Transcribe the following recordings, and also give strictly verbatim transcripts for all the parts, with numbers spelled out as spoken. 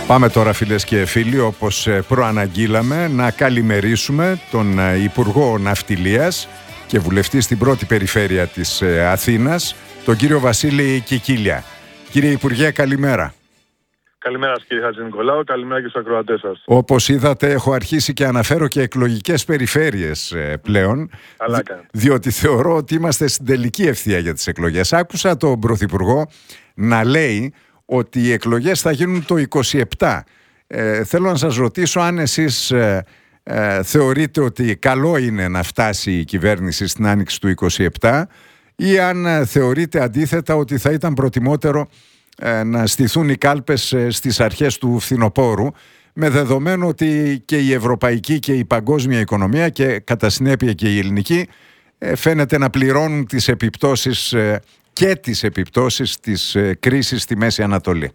Πάμε τώρα, φίλες και φίλοι, όπως προαναγγείλαμε, να καλημερίσουμε τον Υπουργό Ναυτιλίας και βουλευτή στην πρώτη περιφέρεια της Αθήνας, τον κύριο Βασίλη Κικίλια. Κύριε Υπουργέ, καλημέρα. Καλημέρα σας, κύριε Χατζηνικολάου, καλημέρα και στους ακροατές σας. Όπως είδατε, έχω αρχίσει και αναφέρω και εκλογικές περιφέρειες πλέον, Καλά δι- διότι θεωρώ ότι είμαστε στην τελική ευθεία για τις εκλογές. Άκουσα τον Πρωθυπουργό να λέει ότι οι εκλογές θα γίνουν το είκοσι επτά. Ε, θέλω να σας ρωτήσω αν εσείς ε, ε, θεωρείτε ότι καλό είναι να φτάσει η κυβέρνηση στην άνοιξη του είκοσι επτά ή αν ε, θεωρείτε αντίθετα ότι θα ήταν προτιμότερο ε, να στηθούν οι κάλπες ε, στις αρχές του φθινοπόρου, με δεδομένο ότι και η ευρωπαϊκή και η παγκόσμια οικονομία και κατά συνέπεια και η ελληνική ε, φαίνεται να πληρώνουν τις επιπτώσεις ε, και τις επιπτώσεις της ε, κρίσης στη Μέση Ανατολή.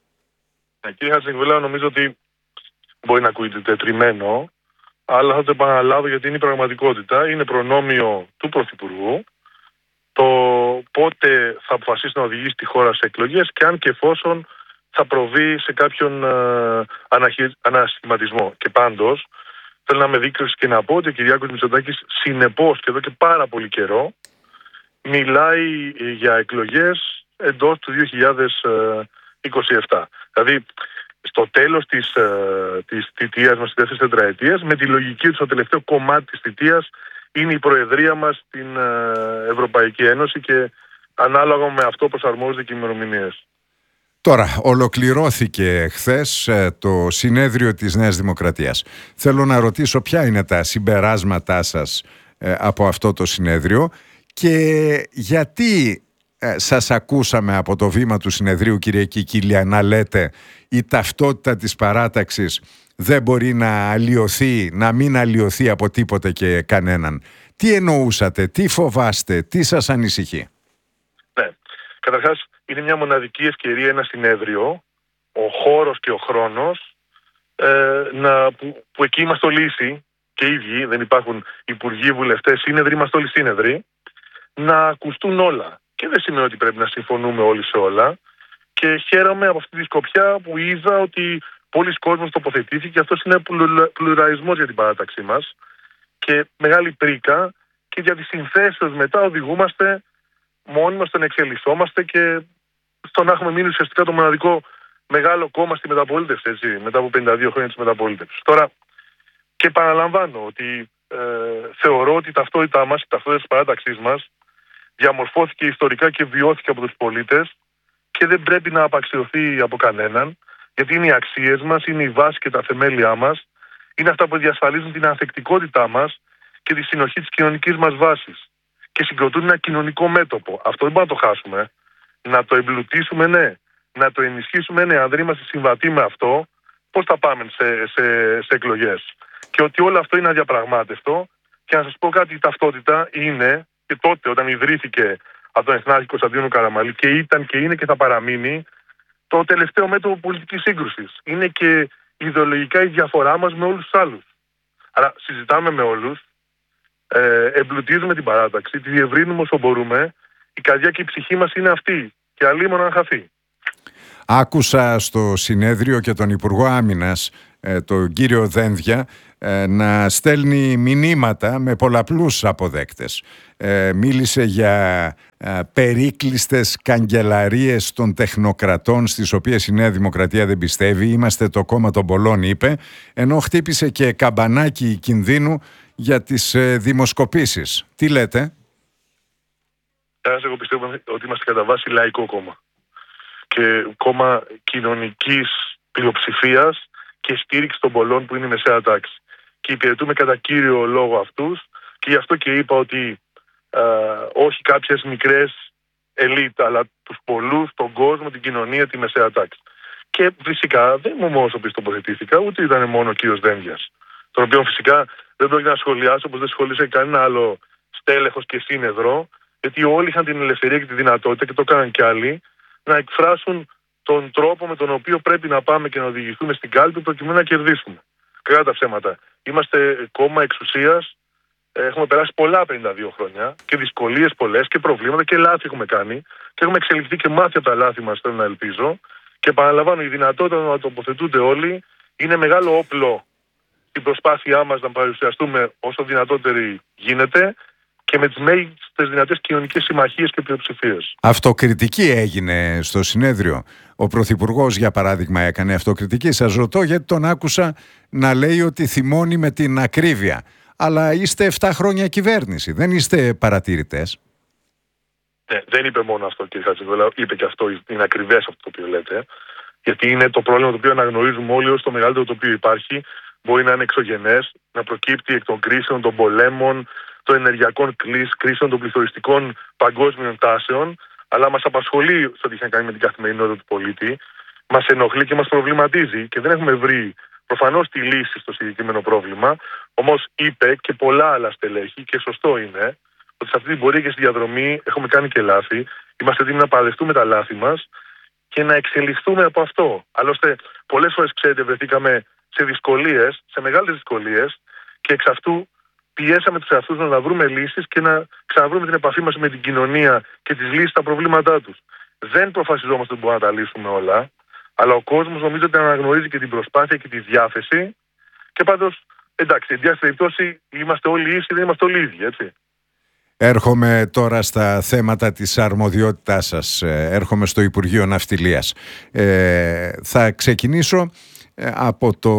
Ε, κύριε Χατζηνικολάου, νομίζω ότι μπορεί να ακούγεται τετριμένο, αλλά θα το επαναλάβω γιατί είναι η πραγματικότητα. Είναι προνόμιο του Πρωθυπουργού το πότε θα αποφασίσει να οδηγήσει τη χώρα σε εκλογές και αν και εφόσον θα προβεί σε κάποιον ε, αναχει... ανασχηματισμό. Και πάντως, θέλω να με δείξει και να πω ότι ο Κυριάκος Μητσοτάκης συνεπώς και εδώ και πάρα πολύ καιρό μιλάει για εκλογές εντός του δύο χιλιάδες είκοσι επτά. Δηλαδή, στο τέλος της, της θητείας μας, της δεύτερης τετραετίας, με τη λογική του, στο τελευταίο κομμάτι της θητείας είναι η προεδρία μας στην Ευρωπαϊκή Ένωση και ανάλογα με αυτό προσαρμόζονται και οι ημερομηνίες. Τώρα, ολοκληρώθηκε χθες το συνέδριο της Νέας Δημοκρατίας. Θέλω να ρωτήσω ποια είναι τα συμπεράσματά σας από αυτό το συνέδριο και γιατί ε, σας ακούσαμε από το βήμα του συνεδρίου, κύριε Κικίλια, να λέτε η ταυτότητα της παράταξης δεν μπορεί να αλλοιωθεί, να μην αλλοιωθεί από τίποτε και κανέναν. Τι εννοούσατε, τι φοβάστε, τι σας ανησυχεί? Ναι, καταρχάς είναι μια μοναδική ευκαιρία ένα συνέδριο, ο χώρος και ο χρόνος, ε, να, που, που εκεί είμαστε όλοι ίσοι και οι ίδιοι, δεν υπάρχουν υπουργοί, βουλευτές, σύνεδροι, είμαστε όλοι σύνεδροι, να ακουστούν όλα. Και δεν σημαίνει ότι πρέπει να συμφωνούμε όλοι σε όλα. Και χαίρομαι από αυτή τη σκοπιά που είδα ότι πολλοί κόσμος τοποθετήθηκε. Αυτός είναι πλουραλισμός για την παράταξή μας. Και μεγάλη πρίκα και για τις συνθέσεις μετά οδηγούμαστε μόνοι μας στο να εξελισσόμαστε και στο να έχουμε μείνει ουσιαστικά το μοναδικό μεγάλο κόμμα στη μεταπολίτευση, έτσι, μετά από πενήντα δύο χρόνια της μεταπολίτευσης. Τώρα, και επαναλαμβάνω ότι ε, θεωρώ ότι η ταυτότητά μας, η ταυτότητα της παράταξής μας, διαμορφώθηκε ιστορικά και βιώθηκε από τους πολίτες και δεν πρέπει να απαξιωθεί από κανέναν, γιατί είναι οι αξίες μας, είναι η βάση και τα θεμέλια μας, είναι αυτά που διασφαλίζουν την ανθεκτικότητά μας και τη συνοχή της κοινωνικής μας βάσης και συγκροτούν ένα κοινωνικό μέτωπο. Αυτό δεν μπορούμε να το χάσουμε. Να το εμπλουτίσουμε, ναι. Να το ενισχύσουμε, ναι. Αν δεν είμαστε συμβατοί με αυτό, πώς θα πάμε σε, σε, σε εκλογές? Και ότι όλο αυτό είναι αδιαπραγμάτευτο. Και να σας πω κάτι, η ταυτότητα είναι, και τότε όταν ιδρύθηκε από τον Εθνάρχη Κωνσταντίνο Καραμανλή, και ήταν και είναι και θα παραμείνει το τελευταίο μέτωπο πολιτικής σύγκρουσης. Είναι και ιδεολογικά η διαφορά μας με όλους τους άλλους. Άρα συζητάμε με όλους, ε, εμπλουτίζουμε την παράταξη, τη διευρύνουμε όσο μπορούμε. Η καρδιά και η ψυχή μας είναι αυτή και αλίμονα να χαθεί. Άκουσα στο συνέδριο και τον Υπουργό Άμυνας, τον κύριο Δένδια, να στέλνει μηνύματα με πολλαπλούς αποδέκτες. Μίλησε για περίκλειστες καγκελαρίες των τεχνοκρατών στις οποίες η Νέα Δημοκρατία δεν πιστεύει. Είμαστε το κόμμα των πολλών, είπε, ενώ χτύπησε και καμπανάκι κινδύνου για τις δημοσκοπήσεις. Τι λέτε? Εγώ πιστεύω ότι είμαστε κατά βάση λαϊκό κόμμα και κόμμα κοινωνικής πλειοψηφίας και στήριξη των πολλών που είναι η μεσαία τάξη. Και υπηρετούμε κατά κύριο λόγο αυτούς και γι' αυτό και είπα ότι α, όχι κάποιες μικρές ελίτ, αλλά τους πολλούς, τον κόσμο, την κοινωνία, τη μεσαία τάξη. Και φυσικά δεν είμαι μόνος ο οποίος τοποθετήθηκα, ούτε ήταν μόνο ο κύριος Δένδιας, τον οποίο φυσικά δεν πρόκειται να σχολιάσω όπως δεν σχολίασε κανένα άλλο στέλεχος και σύνεδρο, γιατί όλοι είχαν την ελευθερία και τη δυνατότητα, και το έκαναν κι άλλοι, να εκφράσουν τον τρόπο με τον οποίο πρέπει να πάμε και να οδηγηθούμε στην κάλπη προκειμένου να κερδίσουμε. Κατά τα ψέματα. Είμαστε κόμμα εξουσίας, έχουμε περάσει πολλά πενήντα δύο χρόνια και δυσκολίες πολλές και προβλήματα και λάθη έχουμε κάνει και έχουμε εξελιχθεί και μάθει από τα λάθη μας, θέλω να ελπίζω, Και επαναλαμβάνω, η δυνατότητα να τοποθετούνται όλοι είναι μεγάλο όπλο στην προσπάθειά μας να παρουσιαστούμε όσο δυνατότεροι γίνεται και με τις μέγιστες δυνατές κοινωνικές συμμαχίες και πλειοψηφίες. Αυτοκριτική έγινε στο συνέδριο. Ο Πρωθυπουργός, για παράδειγμα, έκανε αυτοκριτική. Σας ρωτώ γιατί τον άκουσα να λέει ότι θυμώνει με την ακρίβεια. Αλλά είστε επτά χρόνια κυβέρνηση, δεν είστε παρατηρητές. Ναι, δεν είπε μόνο αυτό, κύριε Χατζηδόλα, είπε και αυτό, είναι ακριβές αυτό το οποίο λέτε. Γιατί είναι το πρόβλημα το οποίο αναγνωρίζουμε όλοι ως το μεγαλύτερο το οποίο υπάρχει. Μπορεί να είναι εξωγενές, να προκύπτει εκ των κρίσεων, των πολέμων, των ενεργειακών κρίσεων, των πληθωριστικών παγκόσμιων τάσεων, αλλά μας απασχολεί στο τι έχει να κάνει με την καθημερινότητα του πολίτη, μας ενοχλεί και μας προβληματίζει και δεν έχουμε βρει προφανώς τη λύση στο συγκεκριμένο πρόβλημα. Όμως είπε και πολλά άλλα στελέχη, και σωστό είναι, ότι σε αυτή την πορεία και στη διαδρομή έχουμε κάνει και λάθη. Είμαστε έτοιμοι να παραδεχτούμε τα λάθη μας και να εξελιχθούμε από αυτό. Άλλωστε, πολλές φορές, ξέρετε, βρεθήκαμε σε δυσκολίες, σε μεγάλες δυσκολίες, και εξ αυτού πιέσαμε τους εαυτούς μας να βρούμε λύσεις και να ξαναβρούμε την επαφή μας με την κοινωνία και τις λύσεις στα προβλήματά τους. Δεν προφασιζόμαστε ότι μπορούμε να τα λύσουμε όλα, αλλά ο κόσμος νομίζω ότι αναγνωρίζει και την προσπάθεια και τη διάθεση. Και πάντως, εντάξει, εν διάφορα περιπτώσει είμαστε όλοι ίσοι, δεν είμαστε όλοι ίδιοι, έτσι. Έρχομαι τώρα στα θέματα της αρμοδιότητάς σας. Έρχομαι στο Υπουργείο Ναυτιλίας. Ε, θα ξεκινήσω από, το,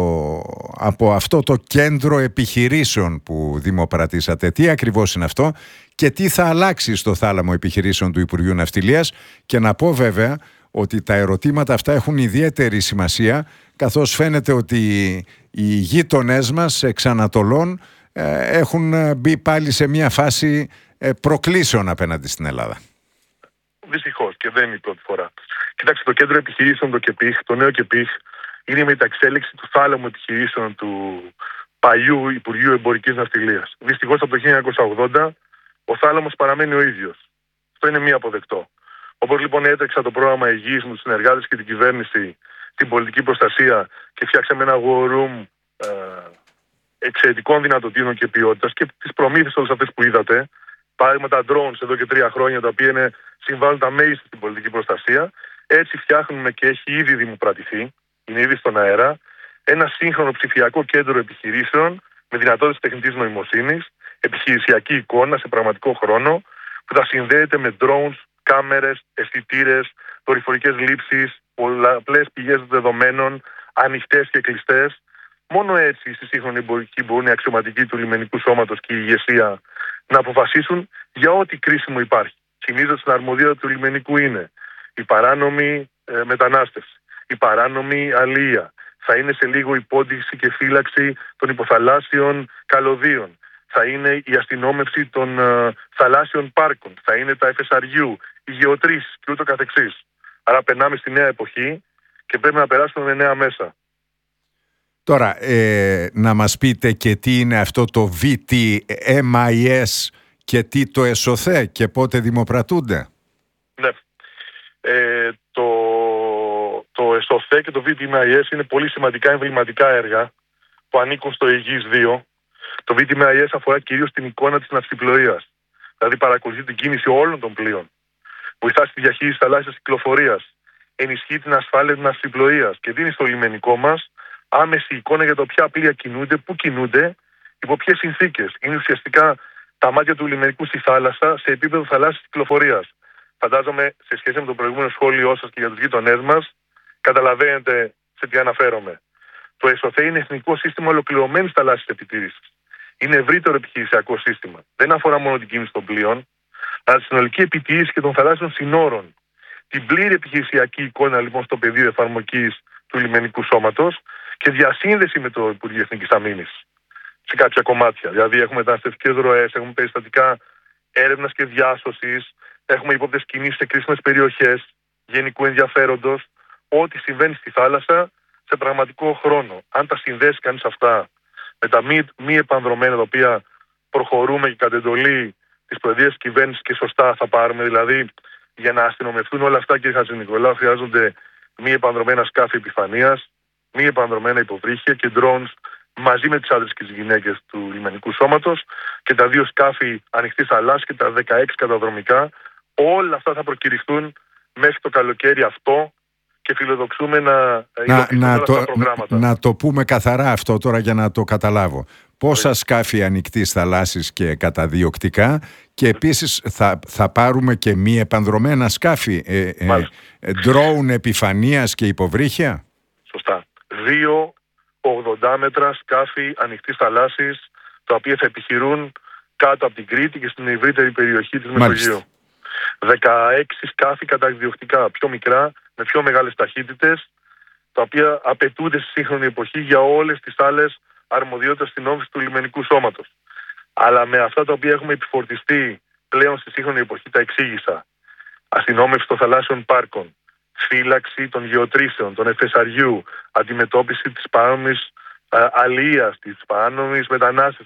από αυτό το κέντρο επιχειρήσεων που δημοπρατήσατε. Τι ακριβώς είναι αυτό και τι θα αλλάξει στο θάλαμο επιχειρήσεων του Υπουργείου Ναυτιλίας? Και να πω βέβαια ότι τα ερωτήματα αυτά έχουν ιδιαίτερη σημασία, καθώς φαίνεται ότι οι γείτονές μας εξ Ανατολών έχουν μπει πάλι σε μια φάση προκλήσεων απέναντι στην Ελλάδα. Δυστυχώς, και δεν είναι η πρώτη φορά. Κοιτάξτε, το κέντρο επιχειρήσεων, το ΚΕΠΙΧ, το νέο ΚΕΠΙΧ, είναι η μεταξέλιξη του θάλαμου επιχειρήσεων του παλιού Υπουργείου Εμπορικής Ναυτιλίας. Δυστυχώς, από το χίλια εννιακόσια ογδόντα ο θάλαμος παραμένει ο ίδιος. Αυτό είναι μη αποδεκτό. Όπως λοιπόν έτρεξα το πρόγραμμα υγιής με τους συνεργάτες και την κυβέρνηση, την πολιτική προστασία, και φτιάξαμε ένα war room ε, εξαιρετικών δυνατοτήτων και ποιότητας, και τις προμήθειες όλες αυτές που είδατε, παράδειγμα τα drones εδώ και τρία χρόνια, τα οποία είναι, συμβάλλουν τα μέγιστα στην πολιτική προστασία. Έτσι φτιάχνουμε, και έχει ήδη δημοπρατηθεί, είναι ήδη στον αέρα, ένα σύγχρονο ψηφιακό κέντρο επιχειρήσεων με δυνατότητες τεχνητής νοημοσύνης, επιχειρησιακή εικόνα σε πραγματικό χρόνο, που θα συνδέεται με drones, κάμερες, αισθητήρες, δορυφορικές λήψεις, πολλαπλές πηγές δεδομένων, ανοιχτές και κλειστές. Μόνο έτσι στη σύγχρονη εμπορική μπορούν οι αξιωματικοί του λιμενικού σώματος και η ηγεσία να αποφασίσουν για ό,τι κρίσιμο υπάρχει. Συνήθως στην αρμοδιότητα του λιμενικού είναι η παράνομη ε, μετανάστευση, η παράνομη αλία. Θα είναι σε λίγο υπόδειξη και φύλαξη των υποθαλάσσιων καλωδίων. Θα είναι η αστυνόμευση των ε, θαλάσσιων πάρκων. Θα είναι τα εφ ες αρ γιου, οι γεωτρήσεις και ούτω καθεξής. Άρα περνάμε στη νέα εποχή και πρέπει να περάσουμε με νέα μέσα. Τώρα, ε, να μας πείτε και τι είναι αυτό το βι τι εμ άι ες και τι το ΕΣΟΘΕ και πότε δημοπρατούνται. Ναι. Ε, το, το ΕΣΟΘΕ και το βι τι εμ άι ες είναι πολύ σημαντικά εμβληματικά έργα που ανήκουν στο Αιγής δύο. Το βι τι εμ άι ες αφορά κυρίως την εικόνα της ναυσιπλοείας. Δηλαδή παρακολουθεί την κίνηση όλων των πλοίων. Βοηθά στη διαχείριση θαλάσσιας κυκλοφορίας. Ενισχύει την ασφάλεια της ναυσιπλοείας και δίνει στο λιμενικό μας άμεση εικόνα για το ποια πλοία κινούνται, πού κινούνται, υπό ποιες συνθήκες. Είναι ουσιαστικά τα μάτια του λιμενικού στη θάλασσα σε επίπεδο θαλάσσιας κυκλοφορίας. Φαντάζομαι, σε σχέση με το προηγούμενο σχόλιο σας και για τους γείτονές μας, καταλαβαίνετε σε τι αναφέρομαι. Το ΕΣΟΘΕ είναι εθνικό σύστημα ολοκληρωμένης θαλάσσιας επιτήρησης. Είναι ευρύτερο επιχειρησιακό σύστημα. Δεν αφορά μόνο την κίνηση των πλοίων, αλλά τη συνολική επιτήρηση και των θαλάσσιων συνόρων. Την πλήρη επιχειρησιακή εικόνα λοιπόν στο πεδίο εφαρμογής του λιμενικού σώματος και διασύνδεση με το Υπουργείο Εθνικής Αμήνης σε κάποια κομμάτια. Δηλαδή, έχουμε μεταναστευτικές ροές, έχουμε περιστατικά έρευνας και διάσωσης, έχουμε υπόπτες κινήσεις σε κρίσιμες περιοχές γενικού ενδιαφέροντος. Ό,τι συμβαίνει στη θάλασσα σε πραγματικό χρόνο. Αν τα συνδέσει κανείς αυτά με τα μη, μη επανδρομένα, τα οποία προχωρούμε και κατ' εντολή της Προεδρίας της Κυβέρνησης και σωστά θα πάρουμε, δηλαδή για να αστυνομευτούν όλα αυτά, κύριε Χατζηνικολάου, χρειάζονται μη επανδρομένα σκάφη επιφανείας, μη επανδρομένα υποβρύχια και drones μαζί με τις άντρες και τις γυναίκες του λιμενικού σώματος και τα δύο σκάφη ανοιχτής θαλάσσης και τα δεκαέξι καταδρομικά. Όλα αυτά θα προκηρυχθούν μέχρι το καλοκαίρι αυτό και φιλοδοξούμε να να, να, όλα το, αυτά τα προγράμματα. Να, να το πούμε καθαρά αυτό τώρα για να το καταλάβω. Πόσα σκάφη ανοιχτής θαλάσσης και καταδιοκτικά, και επίσης θα, θα πάρουμε και μη επανδρομένα σκάφη, ε, ε, ε, ντρόουν επιφανείας και υποβρύχια. Σωστά. Δύο ογδόντα μέτρα σκάφη ανοιχτής θαλάσσης, τα οποία θα επιχειρούν κάτω από την Κρήτη και στην ευρύτερη περιοχή της Μεσογείου. δεκαέξι σκάφη καταδιοκτικά, πιο μικρά, με πιο μεγάλες ταχύτητες, τα οποία απαιτούνται στη σύγχρονη εποχή για όλες τις άλλες αρμοδιότητες αστυνόμευσης του λιμενικού σώματος. Αλλά με αυτά τα οποία έχουμε επιφορτιστεί πλέον στη σύγχρονη εποχή, τα εξήγησα. Αστυνόμευση των θαλάσσιων πάρκων, φύλαξη των γεωτρήσεων, των εφεσαριού, αντιμετώπιση της παράνομης αλίας, της παράνομης μετανάστευσης,